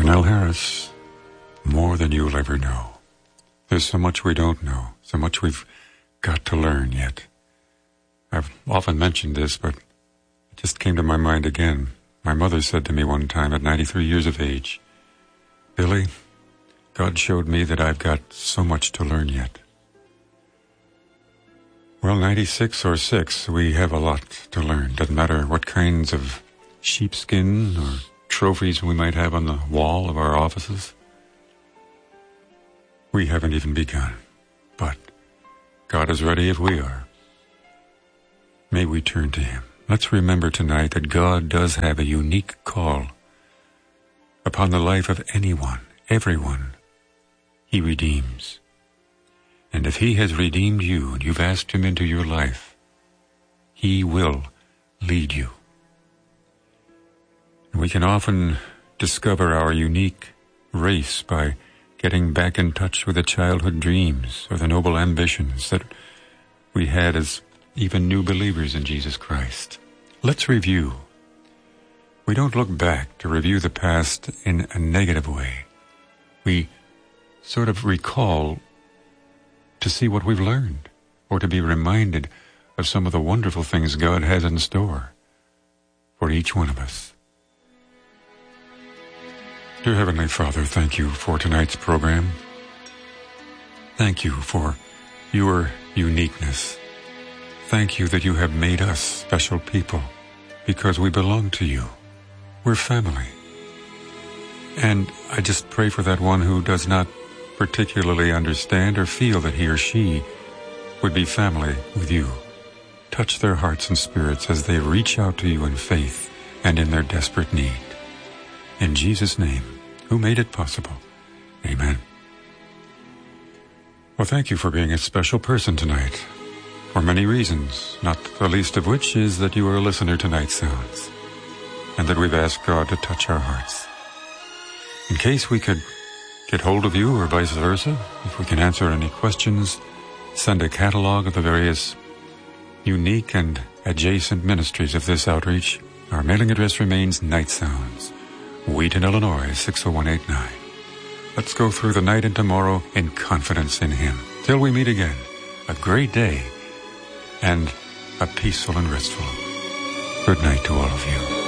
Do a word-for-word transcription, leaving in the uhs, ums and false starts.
Darnell Harris, more than you'll ever know. There's so much we don't know, so much we've got to learn yet. I've often mentioned this, but it just came to my mind again. My mother said to me one time at ninety-three years of age, "Billy, God showed me that I've got so much to learn yet." Well, ninety-six or six, we have a lot to learn. Doesn't matter what kinds of sheepskin or trophies we might have on the wall of our offices. We haven't even begun, but God is ready if we are. May we turn to Him. Let's remember tonight that God does have a unique call upon the life of anyone, everyone He redeems. And if He has redeemed you and you've asked Him into your life, He will lead you. And we can often discover our unique race by getting back in touch with the childhood dreams or the noble ambitions that we had as even new believers in Jesus Christ. Let's review. We don't look back to review the past in a negative way. We sort of recall to see what we've learned, or to be reminded of some of the wonderful things God has in store for each one of us. Dear Heavenly Father, thank you for tonight's program. Thank you for your uniqueness. Thank you that you have made us special people because we belong to you. We're family. And I just pray for that one who does not particularly understand or feel that he or she would be family with you. Touch their hearts and spirits as they reach out to you in faith and in their desperate need. In Jesus' name, who made it possible. Amen. Well, thank you for being a special person tonight. For many reasons, not the least of which is that you are a listener to Night Sounds, and that we've asked God to touch our hearts. In case we could get hold of you or vice versa, if we can answer any questions, send a catalog of the various unique and adjacent ministries of this outreach. Our mailing address remains Night Sounds, Wheaton, Illinois, six oh one eight nine. Let's go through the night and tomorrow in confidence in Him. Till we meet again, a great day and a peaceful and restful good night to all of you.